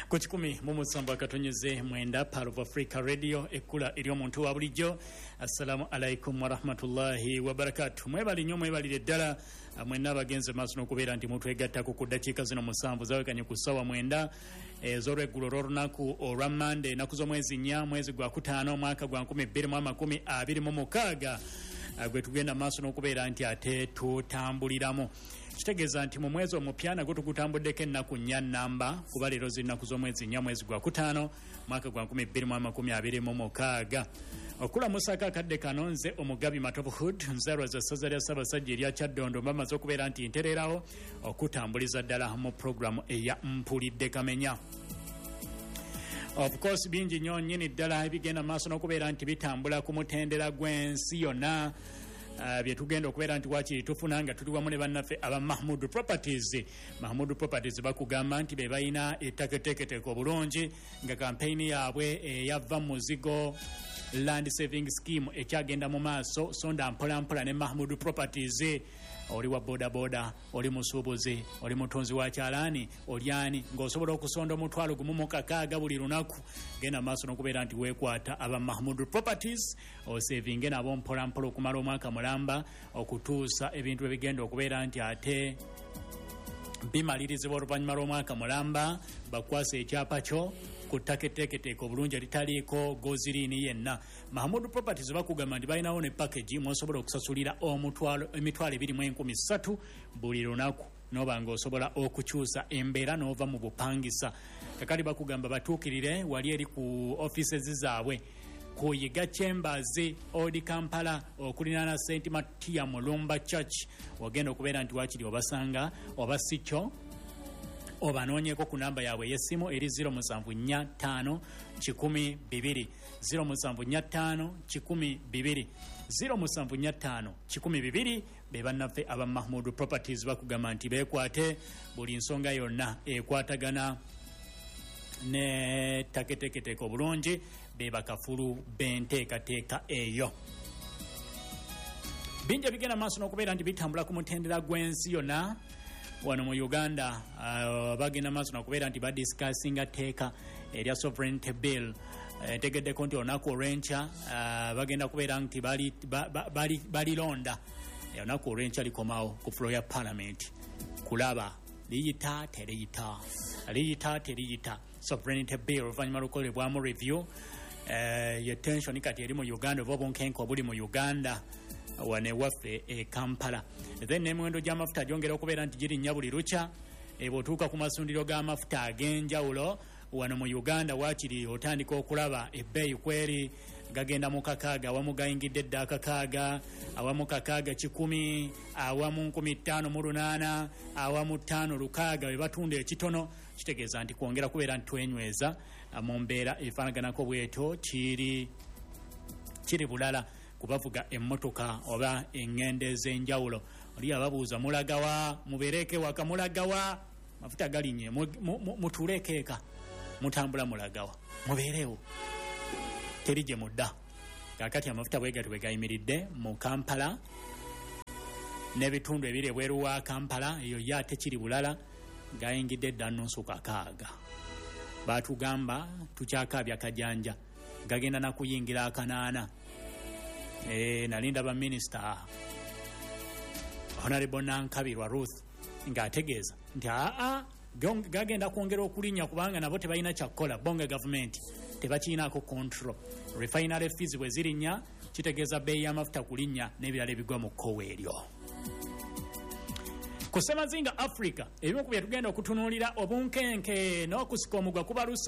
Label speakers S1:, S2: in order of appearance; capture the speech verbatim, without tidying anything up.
S1: ku kikumi mu musanvu akatonyeze mwenda Pearl of Africa Radio ekula eri omuntu wa bulijjo. Assalamu alaikum wa rahmatullahi wa barakatuh. Mwebali nnyo mwebalire ddala mwenna abagenze maaso n'okubeera nti mutwegattako ku ddakiika zino musanvu zawekanye ku ssaawa mwenda ez'olweggulo olw'olunaku olwa Monday ennaku z'omwezi nnya mwezi gwa kutaano omwaka gwa nkumi bbiri mu amakumi abiri mu mukaaga gwe tugenda maaso n'okubeera nti ate tutambuliramu. Kitegeeza nti mu mwezi omupya nagwo tugutambuddeko ennaku nnya nnamba kuba leero z'ennaku z'omwezi nnya mwezi gwa kutaano mwaka gwa nkumi bbiri mu amakumi abiri mu mukaaga. Okulamusako akadde kano nze omugabi Matovu Hood nzaalwaza essaza lya Ssaabasajja erya Kyaddondo bamaze okubeera nti ntereerawo okutambuliza ddala mu puroguramu eya Mpulidde Kamenya. Of course bingi nnyo nnyini ddala ebigenda maaso n'okubeera nti bitambula ku mutendera gw'ensi yonna. Uh, bye tugenda okubeera nti wakiri tufuna nga tuli wamu ne bannaffe aba Mahmood Properties. Mahmood Properties bakugamba nti be balina etteeketeeketeko obulungi nga kampeyini yaabwe eyava mu muzigo Land Saving Scheme ekyagenda mu maaso sonda mpola mpola ne Mahmood Properties. Oli wa boda boda, oli musuubuzi, oli mutunzi wa kyalaani, oli ani ng'osobola okusonda omutwalo gumu mu kakaaga buli lunaku. Genda maaso n'okubeera nti weekwata aba Mahmood Properties osevinge nabo mpola mpola okumala omwaka mulamba okutuusa ebintu ebigenda okubeera nti ate bimalirizibwa oluvannyuma lw'omwaka mulamba bakwasa ekyapa kyo ku ttaketeeketeeko obulungi litaliiko goziriini yenna. Mahmood Properties bakugamba nti balinawo ne package mwosobola okusasulira omutwalo emitwalo ebiri mu enkumi ssatu buli lunaku n'oba ng'osobola okukyusa embeera n'ova mu bupangisa. Kakali bakugamba batuukirire wali eri ku offices zaabwe ku Yiga Chambers Old Kampala okulinaana Saint Matia Mulumba Church. Ogenda okubeera nti wakiri obasanga oba si kyo obanoonyeko ku namba yaabwe y'essimu eri zero musanvu nnya ttaano kikumi bibiri zero musanvu nnya ttaano kikumi bibiri zero musanvu nnya ttaano kikumi bibiri. Be bannaffe aba Mahmood Properties bakugamba nti beekwate buli nsonga yonna ekwatagana ne taketeeketeko obulungi be bakafulu b'enteekateeka eyo. Bingi bigenda maaso n'okubeera nti bitambula ku mutendera gw'ensi yonna. Wano mu Uganda uh, bagenda maaso n'okubeera nti badiscussinga tteeka erya sovereignty bill. Ntegeddeko uh, nti olunaku olw'enkya uh, bagenda kubeera nti balilonda olunaku olw'enkya likomawo ku fulo ya parliament kulaba liyita teriyita liyita teriyita sovereignty bill oluvannyuma lw'okukolebwamu review. Uh, ye tension kati eri mu Uganda oba obunkenke obuli mu Uganda wane waffe e Kampala. Then n'emiwendo gy'amafuta gyongera okubeera nti girinnya buli lukya. Ebw'otuuka ku masundiro g'amafuta ag'enjawulo wano mu Uganda waakiri otandika okulaba ebbeeyi kweri gagenda mu kakaaga awamu gayingidde dda akakaaga awamu kakaaga kikumi awamu nkumi ttaano mu lunaana awamu ttaano lukaaga we batunda ekitono. Kitegeeza nti kwongera kubeera nti twenyweza mu mbeera efaanaganako bwetyo kiri kiri bulala kubavuga emmotoka oba eŋŋende ez'enjawulo. Oli ababuuza mulagawa mubeereke waka mulagawa mafuta galinnye mutulekeeka mutambula mulagawa mubeerewo teri gye mudda. Kaakati amafuta bwe gatyo bwe gayimiridde mu Kampala n'ebitundu ebiri ebweru wa Kampala eyo ye ate kiri bulala gayingidde dda nnusu kakaaga. Baatugamba tukyakaabya kajanja gagenda na kuyingira akanaana. Eh, nalinda ba minister Honorable Nankabirwa Ruth ng'ategeeza nti aa gagenda kwongera okulinnya kubanga nabo tebalina kyakkola. Bonga government tebakiinaako control. Refinery fees bwe zirinnya kitegeeza bbeeyi y'amafuta kulinnya n'ebirala ebigwa mu kkowa eryo. Ku Ssemazinga Africa ebimu ku bye tugenda okutunuulira obunkenke n'okusika omugwa kubaluse